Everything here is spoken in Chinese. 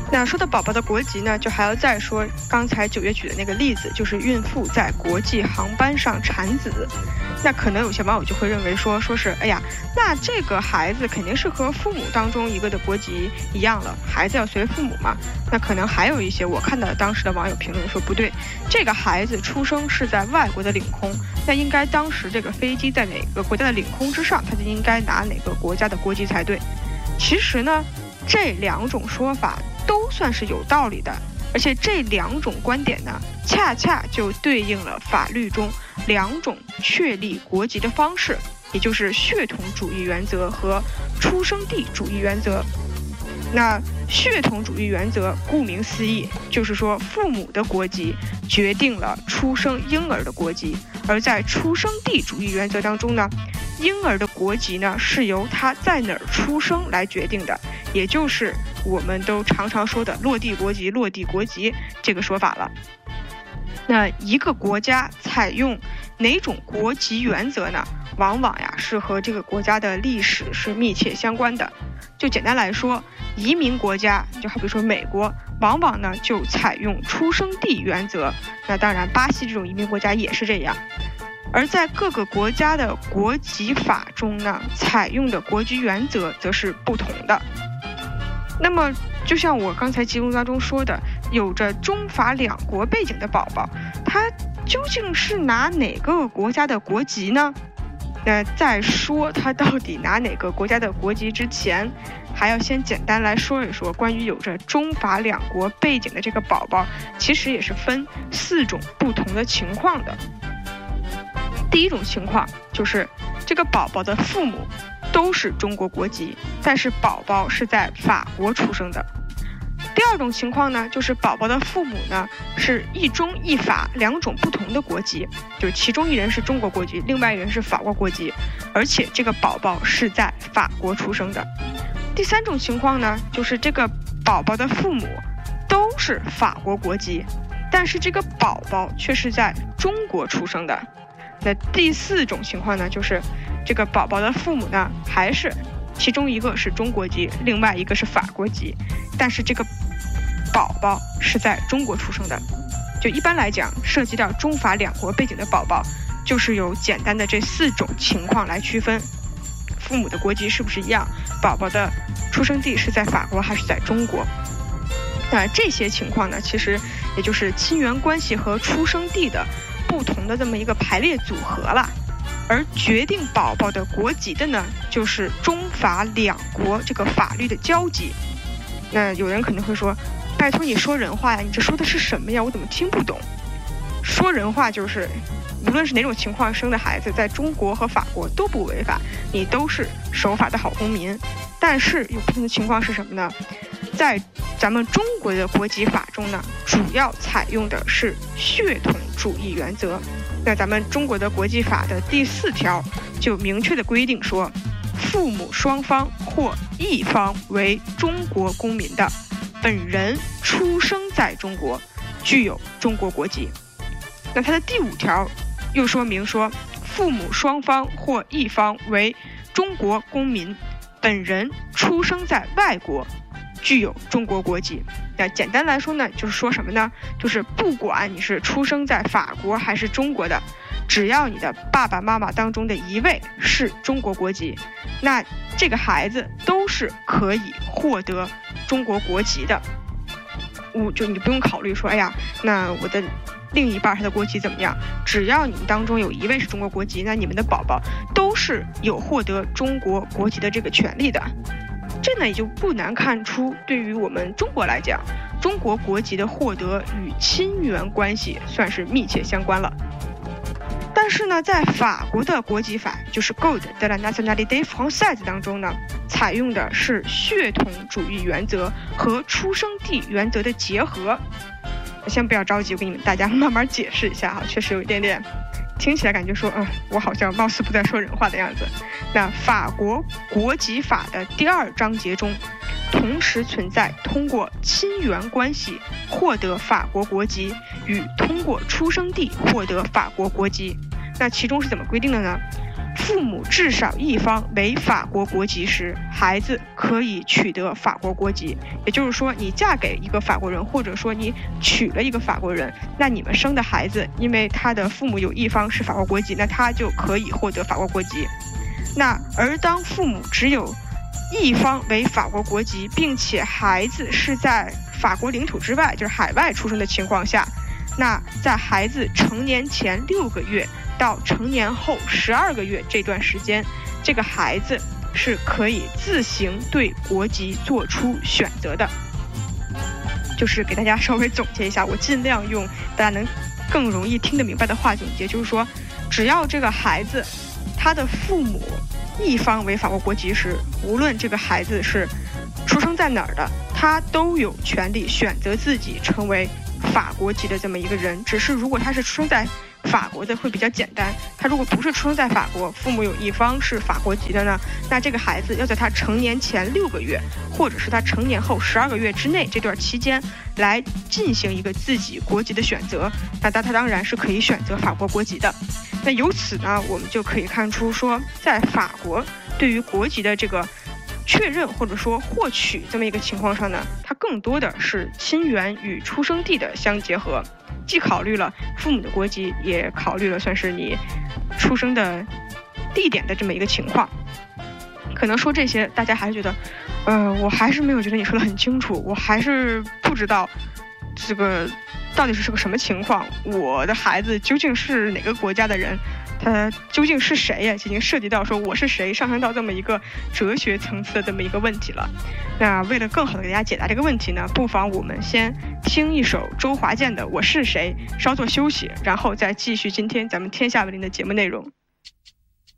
那说到宝宝的国籍呢，就还要再说刚才9月举的那个例子，就是孕妇在国际航班上产子。那可能有些网友就会认为说是，哎呀，那这个孩子肯定是和父母当中一个的国籍一样了，孩子要随父母嘛。那可能还有一些我看到当时的网友评论说，不对，这个孩子出生是在外国的领空，那应该当时这个飞机在哪个国家的领空之上，他就应该拿哪个国家的国籍才对。其实呢，这2种说法都算是有道理的，而且这2种观点呢，恰恰就对应了法律中2种确立国籍的方式，也就是血统主义原则和出生地主义原则。那血统主义原则顾名思义，就是说父母的国籍决定了出生婴儿的国籍，而在出生地主义原则当中呢，婴儿的国籍呢是由他在哪儿出生来决定的，也就是我们都常常说的落地国籍这个说法了。那一个国家采用哪种国籍原则呢，往往是和这个国家的历史是密切相关的。就简单来说，移民国家就好比说美国，往往呢就采用出生地原则，那当然巴西这种移民国家也是这样。而在各个国家的国籍法中呢，采用的国籍原则则是不同的。那么就像我刚才节目当中说的，有着中法2国背景的宝宝，他究竟是拿哪个国家的国籍呢？那在说他到底拿哪个国家的国籍之前，还要先简单来说一说关于有着中法2国背景的这个宝宝，其实也是分4种不同的情况的。第一种情况就是这个宝宝的父母都是中国国籍，但是宝宝是在法国出生的。第2种情况呢，就是宝宝的父母呢是一中一法2种不同的国籍，就其中一人是中国国籍，另外一人是法国国籍，而且这个宝宝是在法国出生的。第3种情况呢，就是这个宝宝的父母都是法国国籍，但是这个宝宝却是在中国出生的。那第4种情况呢，就是这个宝宝的父母呢还是其中一个是中国籍，另外一个是法国籍，但是这个宝宝是在中国出生的。就一般来讲，涉及到中法2国背景的宝宝，就是由简单的这4种情况来区分父母的国籍是不是一样，宝宝的出生地是在法国还是在中国。那这些情况呢，其实也就是亲缘关系和出生地的不同的这么一个排列组合了。而决定宝宝的国籍的呢，就是中法2国这个法律的交集。那有人可能会说，拜托你说人话呀，你这说的是什么呀？我怎么听不懂？说人话就是无论是哪种情况生的孩子，在中国和法国都不违法，你都是守法的好公民。但是有不同的情况是什么呢？在咱们中国的国籍法中呢，主要采用的是血统主义原则。那咱们中国的国籍法的第4条就明确的规定说，父母双方或一方为中国公民的，本人出生在中国，具有中国国籍。那它的第5条又说明说，父母双方或一方为中国公民，本人出生在外国，具有中国国籍。那简单来说呢，就是说什么呢？就是不管你是出生在法国还是中国的，只要你的爸爸妈妈当中的一位是中国国籍，那这个孩子都是可以获得中国国籍的。就你不用考虑说，哎呀，那我的另一半他的国籍怎么样？只要你们当中有一位是中国国籍，那你们的宝宝都是有获得中国国籍的这个权利的。这呢也就不难看出，对于我们中国来讲，中国国籍的获得与亲缘关系算是密切相关了。但是呢，在法国的国籍法，就是 Code de la nationalité française 当中呢，采用的是血统主义原则和出生地原则的结合。先不要着急，我给大家慢慢解释一下哈，确实有一点点听起来感觉说，我好像貌似不在说人话的样子。那法国国籍法的第2章节中，同时存在通过亲缘关系获得法国国籍与通过出生地获得法国国籍。那其中是怎么规定的呢？ 父母至少一方为法国国籍时，孩子可以取得法国国籍。也就是说，你嫁给一个法国人，或者说你娶了一个法国人，那你们生的孩子，因为他的父母有一方是法国国籍，那他就可以获得法国国籍。而当父母只有一方为法国国籍，并且孩子是在法国领土之外，就是海外出生的情况下，那在孩子成年前6个月到成年后12个月这段时间，这个孩子是可以自行对国籍做出选择的。就是给大家稍微总结一下，我尽量用大家能更容易听得明白的话总结，就是说，只要这个孩子他的父母一方为法国国籍时，无论这个孩子是出生在哪儿的，他都有权利选择自己成为法国籍的这么一个人。只是如果他是出生在法国的会比较简单，他如果不是出生在法国，父母有一方是法国籍的呢，那这个孩子要在他成年前6个月，或者是他成年后12个月之内这段期间来进行一个自己国籍的选择，那他当然是可以选择法国国籍的。那由此呢，我们就可以看出说，在法国对于国籍的这个确认或者说获取这么一个情况上呢，它更多的是亲缘与出生地的相结合，既考虑了父母的国籍，也考虑了算是你出生的地点的这么一个情况。可能说这些大家还觉得我还是没有觉得你说的很清楚，我还是不知道这个到底是个什么情况，我的孩子究竟是哪个国家的人，他究竟是谁呀？已经涉及到说我是谁，上升到这么一个哲学层次的这么一个问题了。那为了更好的给大家解答这个问题呢，不妨我们先听一首周华健的《我是谁》，稍作休息，然后再继续今天咱们天下为邻的节目内容。